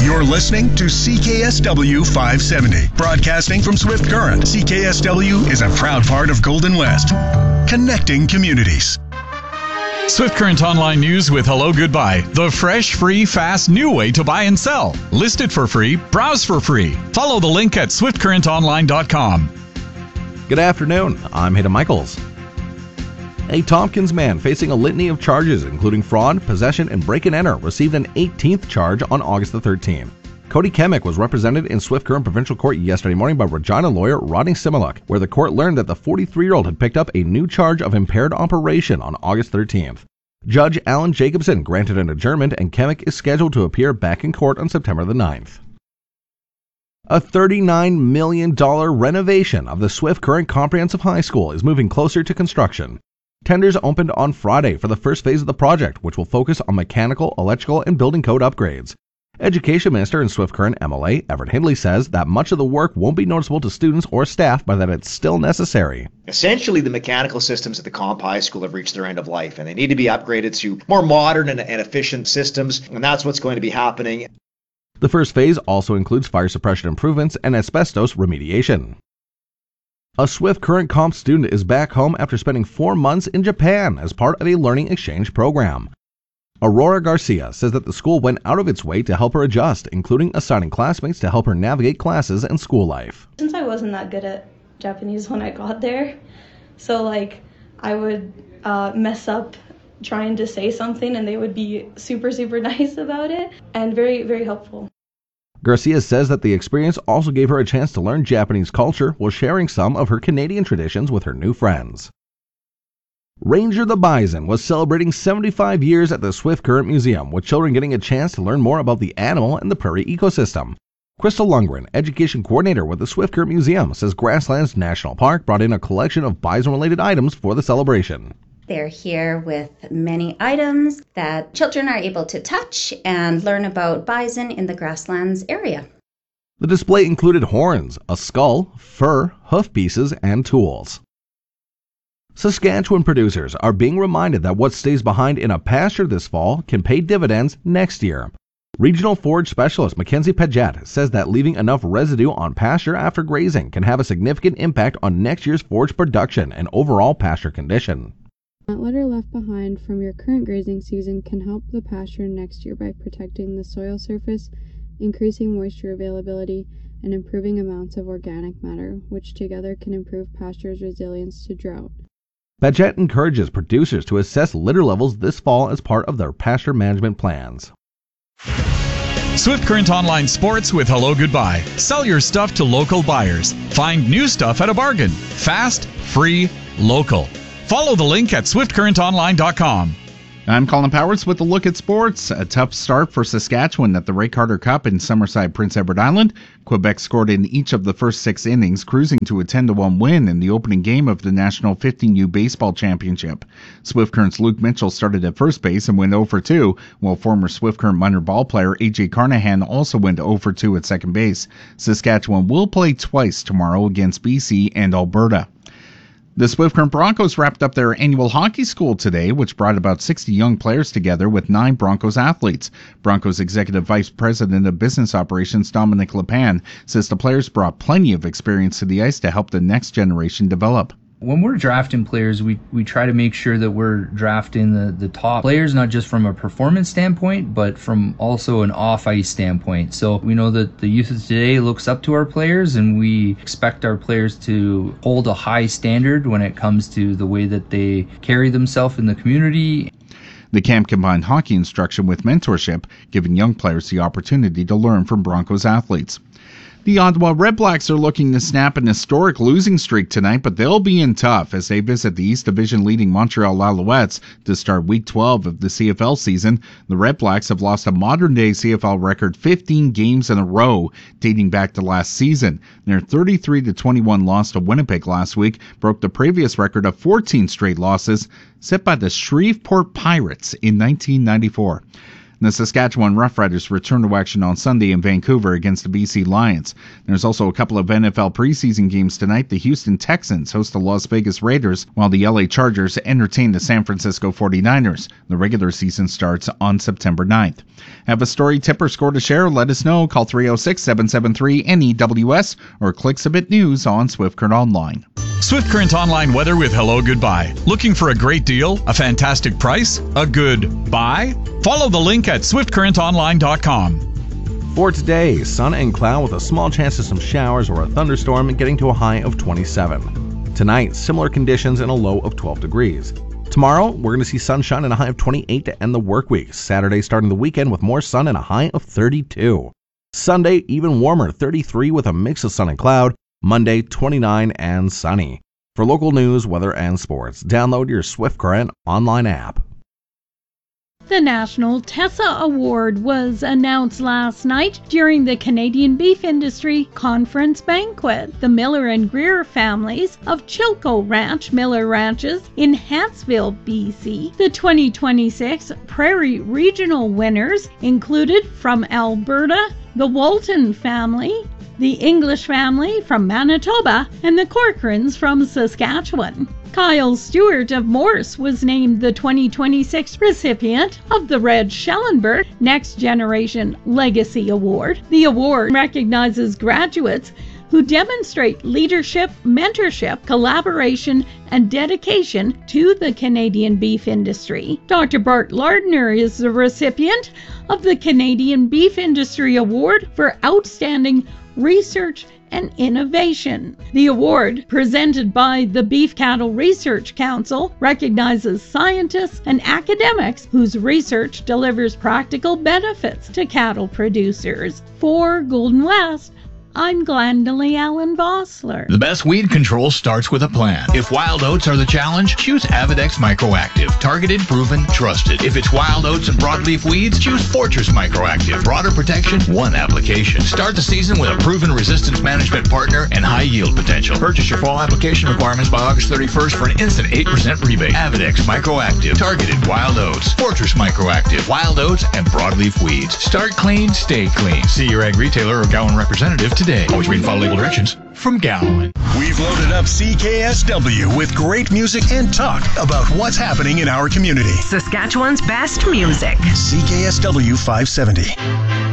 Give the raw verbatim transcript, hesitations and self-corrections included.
You're listening to C K S W five seventy, broadcasting from Swift Current. C K S W is a proud part of Golden West, connecting communities. Swift Current Online News with Hello Goodbye, the fresh, free, fast, new way to buy and sell. List it for free, browse for free. Follow the link at swift current online dot com. Good afternoon, I'm Hayden Michaels. A Tompkins man facing a litany of charges, including fraud, possession, and break-and-enter, received an eighteenth charge on August the thirteenth. Cody Kemick was represented in Swift Current Provincial Court yesterday morning by Regina lawyer Rodney Similuk, where the court learned that the forty-three-year-old had picked up a new charge of impaired operation on August thirteenth. Judge Alan Jacobson granted an adjournment, and Kemick is scheduled to appear back in court on September the ninth. A thirty-nine million dollars renovation of the Swift Current Comprehensive High School is moving closer to construction. Tenders opened on Friday for the first phase of the project, which will focus on mechanical, electrical, and building code upgrades. Education Minister and Swift Current M L A Everett Hindley says that much of the work won't be noticeable to students or staff, but that it's still necessary. Essentially, the mechanical systems at the Comp High School have reached their end of life, and they need to be upgraded to more modern and, and efficient systems, and that's what's going to be happening. The first phase also includes fire suppression improvements and asbestos remediation. A Swift Current Comp student is back home after spending four months in Japan as part of a learning exchange program. Aurora Garcia says that the school went out of its way to help her adjust, including assigning classmates to help her navigate classes and school life. Since I wasn't that good at Japanese when I got there, so like I would uh, mess up trying to say something and they would be super, super nice about it and very, very helpful. Garcia says that the experience also gave her a chance to learn Japanese culture while sharing some of her Canadian traditions with her new friends. Ranger the Bison was celebrating seventy-five years at the Swift Current Museum, with children getting a chance to learn more about the animal and the prairie ecosystem. Crystal Lundgren, education coordinator with the Swift Current Museum, says Grasslands National Park brought in a collection of bison-related items for the celebration. They're here with many items that children are able to touch and learn about bison in the Grasslands area. The display included horns, a skull, fur, hoof pieces, and tools. Saskatchewan producers are being reminded that what stays behind in a pasture this fall can pay dividends next year. Regional forage specialist Mackenzie Paget says that leaving enough residue on pasture after grazing can have a significant impact on next year's forage production and overall pasture condition. That litter left behind from your current grazing season can help the pasture next year by protecting the soil surface, increasing moisture availability, and improving amounts of organic matter, which together can improve pasture's resilience to drought. Paget encourages producers to assess litter levels this fall as part of their pasture management plans. Swift Current Online Sports with Hello Goodbye. Sell your stuff to local buyers. Find new stuff at a bargain. Fast, free, local. Follow the link at swift current online dot com. I'm Colin Powers with a look at sports. A tough start for Saskatchewan at the Ray Carter Cup in Summerside, Prince Edward Island. Quebec scored in each of the first six innings, cruising to a ten to one win in the opening game of the National fifteen U Baseball Championship. Swift Current's Luke Mitchell started at first base and went oh for two, while former Swift Current minor ball player A J Carnahan also went oh for two at second base. Saskatchewan will play twice tomorrow against B C and Alberta. The Swift Current Broncos wrapped up their annual hockey school today, which brought about sixty young players together with nine Broncos athletes. Broncos Executive Vice President of Business Operations Dominic Lepan says the players brought plenty of experience to the ice to help the next generation develop. When we're drafting players, we, we try to make sure that we're drafting the, the top players, not just from a performance standpoint, but from also an off-ice standpoint. So we know that the youth of today looks up to our players, and we expect our players to hold a high standard when it comes to the way that they carry themselves in the community. The camp combined hockey instruction with mentorship, giving young players the opportunity to learn from Broncos athletes. The Ottawa Redblacks are looking to snap an historic losing streak tonight, but they'll be in tough as they visit the East Division leading Montreal Alouettes to start Week twelve of the C F L season. The Redblacks have lost a modern-day C F L record fifteen games in a row, dating back to last season. Their thirty-three to twenty-one loss to Winnipeg last week broke the previous record of fourteen straight losses set by the Shreveport Pirates in nineteen ninety-four. The Saskatchewan Roughriders return to action on Sunday in Vancouver against the B C Lions. There's also a couple of N F L preseason games tonight. The Houston Texans host the Las Vegas Raiders, while the L A Chargers entertain the San Francisco forty-niners. The regular season starts on September ninth. Have a story, tip, or score to share? Let us know. Call three oh six, seven seven three, N E W S or click Submit News on Swift Current Online. Swift Current Online weather with Hello Goodbye. Looking for a great deal, a fantastic price, a good buy? Follow the link at swift current online dot com. For today, sun and cloud with a small chance of some showers or a thunderstorm, getting to a high of twenty-seven. Tonight, similar conditions and a low of twelve degrees. Tomorrow, we're going to see sunshine and a high of twenty-eight to end the work week. Saturday starting the weekend with more sun and a high of thirty-two. Sunday, even warmer, thirty-three with a mix of sun and cloud. Monday, twenty-nine and sunny. For local news, weather, and sports, download your Swift Current online app. The National Tessa Award was announced last night during the Canadian Beef Industry Conference Banquet. The Miller and Greer families of Chilco Ranch Miller Ranches in Hansville, B C. The twenty twenty-six Prairie Regional winners included from Alberta, the Walton family, the English family from Manitoba, and the Corcorans from Saskatchewan. Kyle Stewart of Morse was named the twenty twenty-six recipient of the Red Schellenberg Next Generation Legacy Award. The award recognizes graduates who demonstrate leadership, mentorship, collaboration, and dedication to the Canadian beef industry. Doctor Bart Lardner is the recipient of the Canadian Beef Industry Award for Outstanding Research and Innovation. The award, presented by the Beef Cattle Research Council, recognizes scientists and academics whose research delivers practical benefits to cattle producers. For Golden West, I'm Glendalee Allen Vossler. The best weed control starts with a plan. If wild oats are the challenge, choose Avidex Microactive. Targeted, proven, trusted. If it's wild oats and broadleaf weeds, choose Fortress Microactive. Broader protection, one application. Start the season with a proven resistance management partner and high yield potential. Purchase your fall application requirements by August thirty-first for an instant eight percent rebate. Avidex Microactive. Targeted wild oats. Fortress Microactive. Wild oats and broadleaf weeds. Start clean, stay clean. See your ag retailer or Gowan representative today. Always read and follow label directions from Gowan. We've loaded up C K S W with great music and talk about what's happening in our community. Saskatchewan's best music. C K S W five seventy.